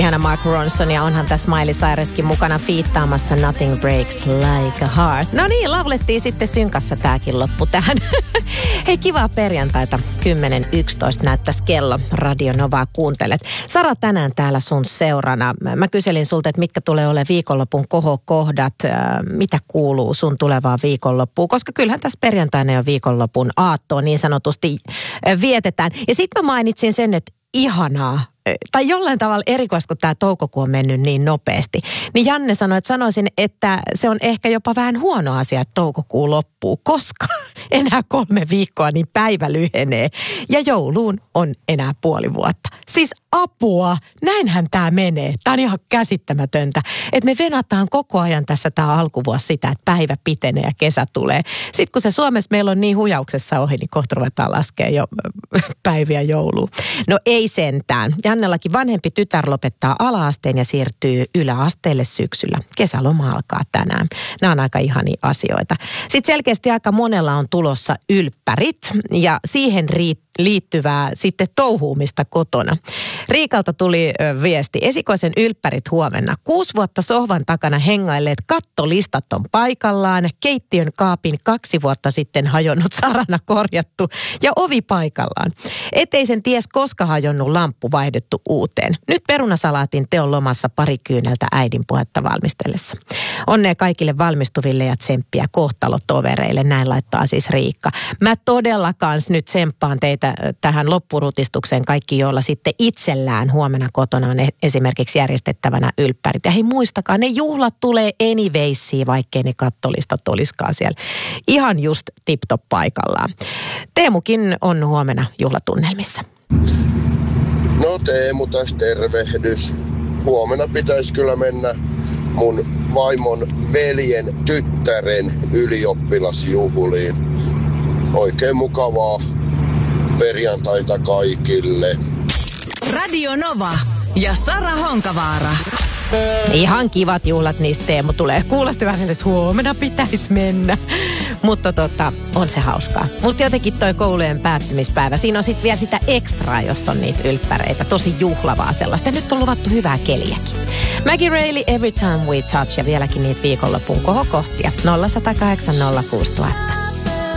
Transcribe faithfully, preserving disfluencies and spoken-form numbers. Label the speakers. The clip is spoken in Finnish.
Speaker 1: ihana Mark Ronson ja onhan tässä Miley Cyruskin mukana fiittaamassa Nothing Breaks Like a Heart. No niin, laulettiin sitten synkassa tääkin loppu tähän. Hei, kivaa perjantaita. kymmenen yksitoista näyttäisi kello. Radio Novaa kuuntelet. Sara tänään täällä sun seurana. Mä kyselin sulta, että mitkä tulee olemaan viikonlopun kohokohdat. Mitä kuuluu sun tulevaan viikonloppuun? Koska kyllähän tässä perjantaina jo viikonlopun aattoa niin sanotusti vietetään. Ja sitten mä mainitsin sen, että ihanaa, tai jollain tavalla erikoista, kun tämä toukokuu on mennyt niin nopeasti. Niin Janne sanoi, että sanoisin, että se on ehkä jopa vähän huono asia, että toukokuu loppuu, koska enää kolme viikkoa niin päivä lyhenee ja jouluun on enää puoli vuotta. Siis apua, näinhän tämä menee. Tämä on ihan käsittämätöntä, että me venataan koko ajan tässä tämä alkuvuosi sitä, että päivä pitenee ja kesä tulee. Sitten kun se Suomessa meillä on niin hujauksessa ohi, niin kohta ruvetaan laskemaan jo päiviä jouluun. No ei sentään. Jannellakin vanhempi tytär lopettaa ala-asteen ja siirtyy yläasteelle syksyllä. Kesäloma alkaa tänään. Nämä on aika ihania asioita. Sitten selkeästi aika monella on tulossa ylppärit ja siihen riittää liittyvää sitten touhuumista kotona. Riikalta tuli ö, viesti. Esikoisen ylppärit huomenna. Kuusi vuotta sohvan takana hengailleet kattolistat on paikallaan. Keittiön kaapin kaksi vuotta sitten hajonnut sarana korjattu ja ovi paikallaan. Eteisen ties koska hajonnut lamppu vaihdettu uuteen. Nyt perunasalaatin teon lomassa pari kyyneltä äidin puhetta valmistellessa. Onnea kaikille valmistuville ja tsemppiä kohtalotovereille. Näin laittaa siis Riikka. Mä todella kans nyt tsemppaan teitä tähän loppurutistukseen kaikki, joilla sitten itsellään huomenna kotona on esimerkiksi järjestettävänä ylppärit. Ja hei, muistakaa, ne juhlat tulee anywaysiin, vaikkei ne kattolistat olisikaan siellä. Ihan just tip-top paikallaan. Teemukin on huomenna juhlatunnelmissa.
Speaker 2: No Teemu tässä tervehdys. Huomenna pitäisi kyllä mennä mun vaimon veljen tyttären ylioppilasjuhliin. Oikein mukavaa perjantaita kaikille.
Speaker 3: Radio Nova ja Sara Honkavaara.
Speaker 1: Ihan kivat juhlat niistä, Teemu, tulee. Kuulosti vähän sen, että huomenna pitäisi mennä. Mutta tota, on se hauskaa. Musta jotenkin toi koulujen päättymispäivä, siinä on sitten vielä sitä ekstraa, jos on niitä ylppäreitä. Tosi juhlavaa sellaista. Ja nyt on luvattu hyvää keliäkin. Maggie Reilly, Every Time We Touch ja vieläkin niitä viikonlopun kohokohtia. nolla yksi nolla kahdeksan nolla kuusi nolla nolla nolla.